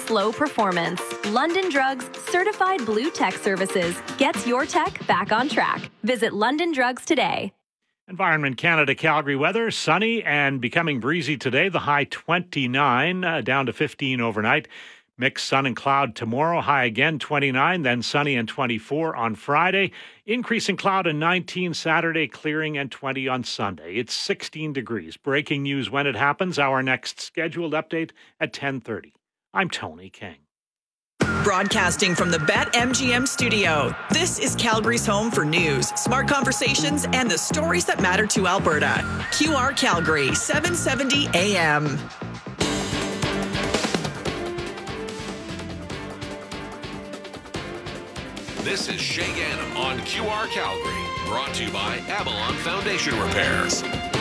slow performance. London Drugs certified blue tech services gets your tech back on track. Visit London Drugs today. Environment Canada Calgary weather, sunny and becoming breezy today. The high 29, down to 15 overnight. Mixed sun and cloud tomorrow, high again 29, then sunny and 24 on Friday. Increasing cloud and 19 Saturday, clearing and 20 on Sunday. It's 16 degrees. Breaking news when it happens. Our next scheduled update at 10:30. I'm Tony King. Broadcasting from the BetMGM studio, this is Calgary's home for news, smart conversations, and the stories that matter to Alberta. QR Calgary, 770 AM. This is Shay Gannam on QR Calgary, brought to you by Avalon Foundation Repairs.